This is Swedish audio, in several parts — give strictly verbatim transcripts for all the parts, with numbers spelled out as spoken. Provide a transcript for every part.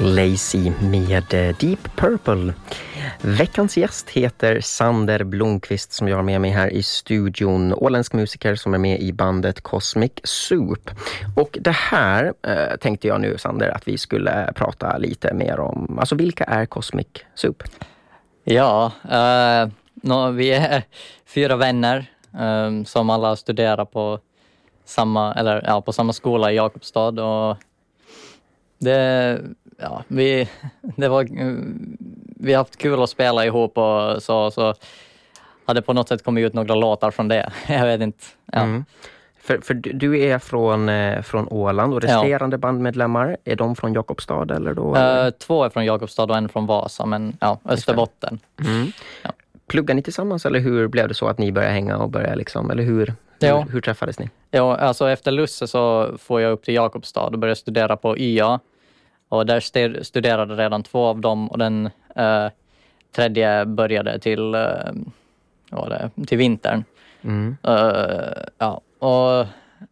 Lazy med Deep Purple. Veckans gäst heter Sander Blomqvist som jag har med mig här i studion. Åländsk musiker som är med i bandet Cosmic Soup. Och det här eh, tänkte jag nu, Sander, att vi skulle prata lite mer om. Alltså, vilka är Cosmic Soup? Ja, uh, no, vi är fyra vänner um, som alla studerar på samma, eller, ja, på samma skola i Jakobstad. Och det, ja, vi, det var, vi har haft kul att spela ihop och så, så hade på något sätt kommit ut några låtar från det. Jag vet inte. Ja. Mm. För, för du är från, eh, från Åland och resterande ja. bandmedlemmar, är de från Jakobstad eller då? Eller? Uh, två är från Jakobstad och en från Vasa, men ja, Österbotten. Mm. Ja. Pluggar ni tillsammans eller hur blev det så att ni började hänga och började liksom, eller hur, ja. hur, hur träffades ni? Ja, alltså efter Lusse så får jag upp till Jakobstad och började studera på Y A. Och där st- studerade redan två av dem och den uh, tredje började till, uh, vad var det, till vintern. Mm. Uh, ja, och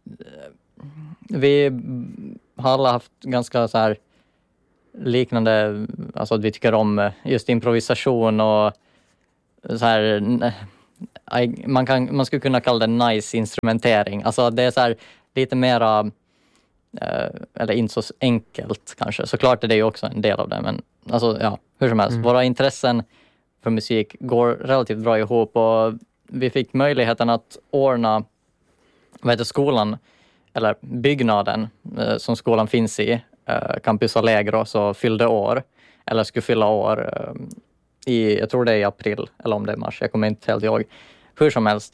vi har alla haft ganska så här liknande, alltså att vi tycker om just improvisation och så här, man kan man skulle kunna kalla det nice instrumentering. Alltså det är så här lite mera, eller inte så enkelt kanske. Såklart är det ju också en del av det, men alltså ja, hur som helst. Mm. Våra intressen för musik går relativt bra ihop och vi fick möjligheten att ordna, vad heter skolan, eller byggnaden eh, som skolan finns i, eh, Campus Allegro, så fyllde år, eller skulle fylla år eh, i, jag tror det är i april, eller om det är mars, jag kommer inte helt ihåg. Hur som helst,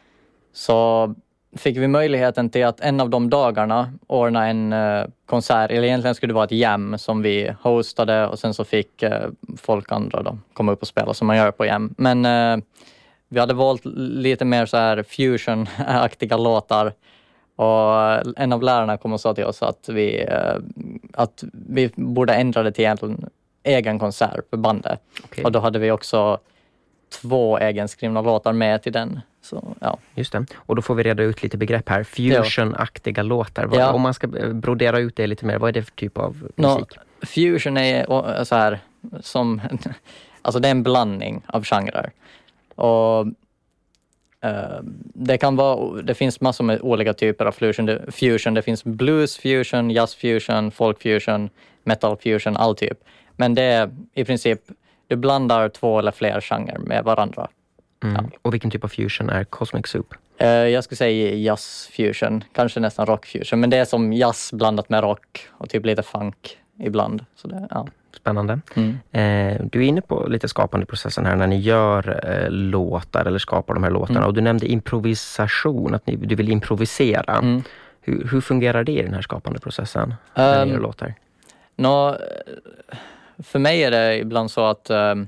så fick vi möjligheten till att en av de dagarna ordna en eh, konsert, eller egentligen skulle det vara ett jam som vi hostade och sen så fick eh, folk andra då komma upp och spela som man gör på jam. Men eh, vi hade valt lite mer så här fusion-aktiga låtar och en av lärarna kom och sa till oss att vi, att vi borde ändra det till en egen konsert för bandet. Okay. Och då hade vi också två egenskrivna låtar med till den. Så, ja. Just det. Och då får vi reda ut lite begrepp här. Fusion-aktiga ja. låtar. Vad, ja. Om man ska brodera ut det lite mer, vad är det för typ av musik? No, fusion är så här som, alltså det är en blandning av genrer. Och uh, det kan vara, det finns massor med olika typer av fusion. Det, fusion. Det finns blues fusion, jazz fusion, folk fusion, metal fusion, all typ. Men det är i princip, du blandar två eller fler genrer med varandra. Mm. Ja. Och vilken typ av fusion är Cosmic Soup? Uh, jag skulle säga jazz fusion, kanske nästan rock fusion. Men det är som jazz blandat med rock och typ lite funk ibland. Så det, ja. Spännande. Mm. Eh, du är inne på lite skapande processen här när ni gör eh, låtar eller skapar de här låtarna. Mm. Och du nämnde improvisation, att ni, du vill improvisera. Mm. Hur, hur fungerar det i den här skapande processen när um, ni gör låtar? No, för mig är det ibland så att um,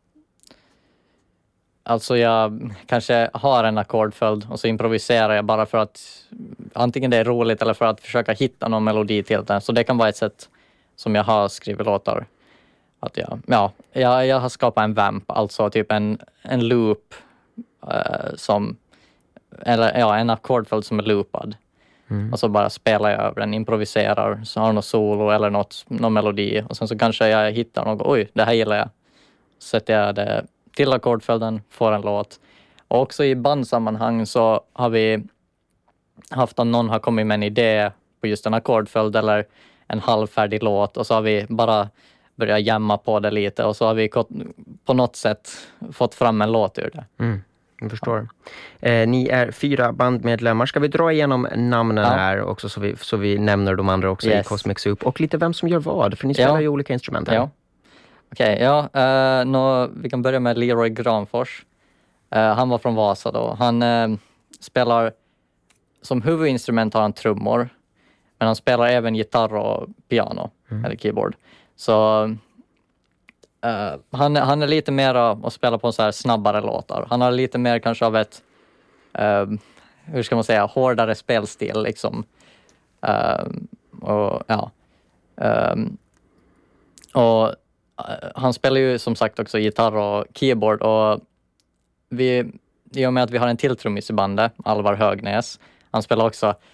alltså jag kanske har en ackordföljd och så improviserar jag bara för att antingen det är roligt eller för att försöka hitta någon melodi till den. Så det kan vara ett sätt som jag har skrivit låtar. Att jag, ja, jag, jag har skapat en vamp, alltså typ en, en loop uh, som, eller ja, en ackordföljd som är loopad. Mm. Och så bara spelar jag över den, improviserar, så har jag något solo eller något, någon melodi. Och sen så kanske jag hittar något, oj, det här gillar jag. Så sätter jag det till ackordföljden, får en låt. Och också i bandsammanhang så har vi haft att någon har kommit med en idé på just en ackordföljd eller en halvfärdig låt och så har vi bara börjat jamma på det lite och så har vi på något sätt fått fram en låt ur det. Mm, jag förstår. Eh, ni är fyra bandmedlemmar. Ska vi dra igenom namnen ja. här också så vi, så vi nämner de andra också yes. i Cosmic Soup och lite vem som gör vad, för ni spelar ja. ju olika instrument här. Ja. Okej, okay, ja. Uh, nå, vi kan börja med Leroy Granfors. Uh, han var från Vasa då. Han uh, spelar, som huvudinstrument har han trummor. Men han spelar även gitarr och piano, mm. eller keyboard. Så uh, han, han är lite mer att spela på så här snabbare låtar. Han har lite mer kanske av ett, uh, hur ska man säga, hårdare spelstil liksom. Uh, och ja. Um, och uh, han spelar ju som sagt också gitarr och keyboard. Och vi, i och med att vi har en till trummis i bandet, Alvar Högnäs. Han spelar också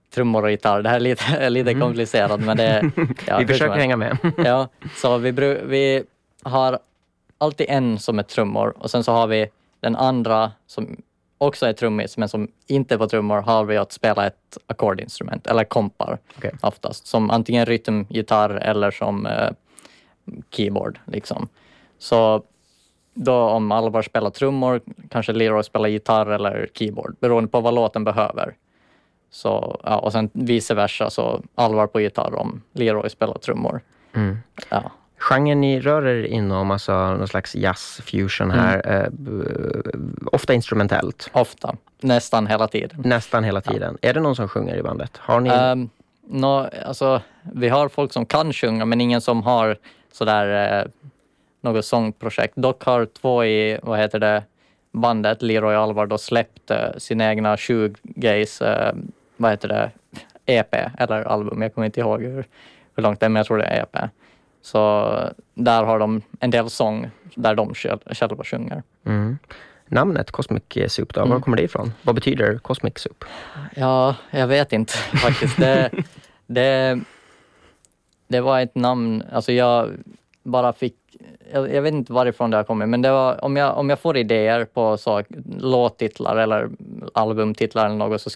trummor och gitarr. Det här är lite, lite Mm. komplicerat, men det... Ja, vi försöker hänga hänga med. Ja, så vi, bru- vi har alltid en som är trummor och sen så har vi den andra som också är trummis men som inte är på trummor har vi att spela ett ackordinstrument eller kompar Okay. oftast som antingen rytmgitarr eller som eh, keyboard liksom. Så då om Alvar spelar trummor kanske Leroy spelar gitarr eller keyboard beroende på vad låten behöver. Så, ja, och sen vice versa så Alvar på gitarr om Leroy spelar trummor. Mm. Ja. Genren ni rör er inom, alltså någon slags jazz-fusion här, mm. eh, b- ofta instrumentellt. Ofta, nästan hela tiden. Nästan hela tiden. Ja. Är det någon som sjunger i bandet? Har ni... Um, no, alltså, vi har folk som kan sjunga men ingen som har sådär eh, något sångprojekt. Dock har två i, vad heter det, bandet, Leroy och Alvar, då släppt eh, sin egna shoegaze, eh, vad heter det, E P eller album. Jag kommer inte ihåg hur, hur långt det är, men jag tror det är E P. Så där har de en del sång där de själva sjunger. Mm. Namnet Cosmic Soup då, mm. var kommer det ifrån? Vad betyder Cosmic Soup? Ja, jag vet inte faktiskt. Det, det, det var ett namn, alltså jag bara fick, jag, jag vet inte varifrån det har kommit, men det var, om jag, om jag får idéer på så, låttitlar eller albumtitlar eller något så